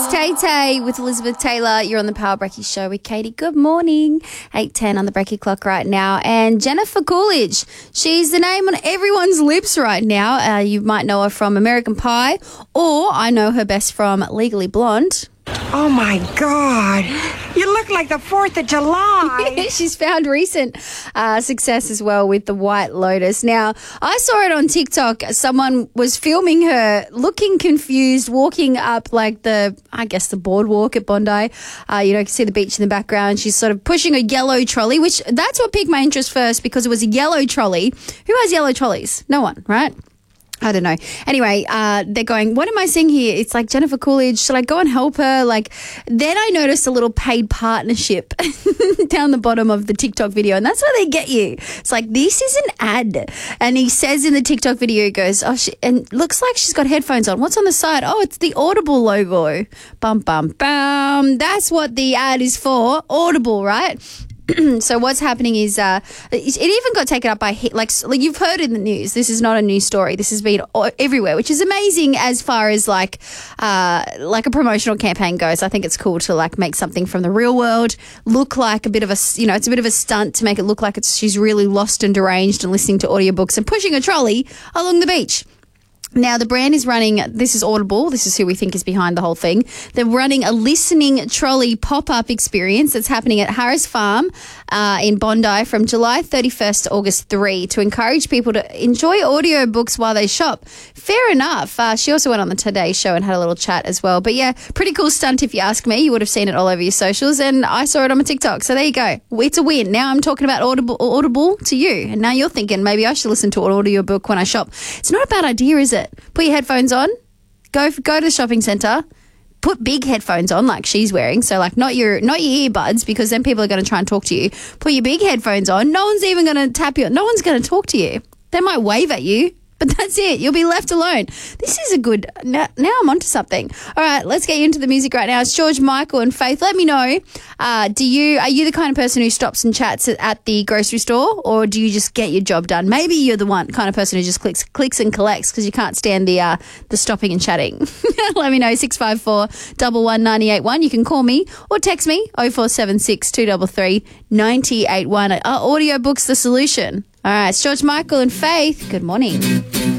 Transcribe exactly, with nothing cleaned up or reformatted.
Tay Tay with Elizabeth Taylor. You're on the Power Brekkie Show with Katie. Good morning. eight ten on the Brekkie clock right now. And Jennifer Coolidge, she's the name on everyone's lips right now. Uh, you might know her from American Pie, or I know her best from Legally Blonde. Oh, my God. You look like the fourth of July. She's found recent uh, success as well with The White Lotus. Now, I saw it on TikTok. Someone was filming her looking confused, walking up like the, I guess, the boardwalk at Bondi. Uh, you know, you can see the beach in the background. She's sort of pushing a yellow trolley, which that's what piqued my interest first because it was a yellow trolley. Who has yellow trolleys? No one, right? I don't know. Anyway, uh, they're going, what am I seeing here? It's like Jennifer Coolidge. Should I go and help her? Like, then I noticed a little paid partnership down the bottom of the TikTok video. And that's where they get you. It's like, this is an ad. And he says in the TikTok video, he goes, oh, she, and looks like she's got headphones on. What's on the side? Oh, it's the Audible logo. Bum, bum, bum. That's what the ad is for. Audible, right? So what's happening is uh, it even got taken up by hit, like, like you've heard in the news. This is not a news story. This has been everywhere, which is amazing as far as like uh, like a promotional campaign goes. I think it's cool to like make something from the real world look like a bit of a, you know, it's a bit of a stunt to make it look like it's she's really lost and deranged and listening to audiobooks and pushing a trolley along the beach. Now, the brand is running, this is Audible, this is who we think is behind the whole thing. They're running a listening trolley pop-up experience that's happening at Harris Farm uh, in Bondi from July thirty-first to August third to encourage people to enjoy audiobooks while they shop. Fair enough. Uh, she also went on the Today Show and had a little chat as well. But yeah, pretty cool stunt if you ask me. You would have seen it all over your socials and I saw it on my TikTok. So there you go. It's a win. Now I'm talking about Audible, Audible to you. And now you're thinking maybe I should listen to an audiobook when I shop. It's not a bad idea, is it? Put your headphones on, go go to the shopping centre, put big headphones on like she's wearing, so like not your not your earbuds because then people are going to try and talk to you. Put your big headphones on. No one's even going to tap you. No one's going to talk to you. They might wave at you. But that's it. You'll be left alone. This is a good... Now, now I'm onto something. All right, let's get you into the music right now. It's George Michael and Faith. Let me know, uh, do you are you the kind of person who stops and chats at, at the grocery store or do you just get your job done? Maybe you're the one kind of person who just clicks clicks and collects because you can't stand the uh, the stopping and chatting. Let me know, six five four, one one nine eight one. You can call me or text me, oh four seven six, two three three, nine eight one. Are audiobooks the solution? All right, it's George Michael and Faith. Good morning.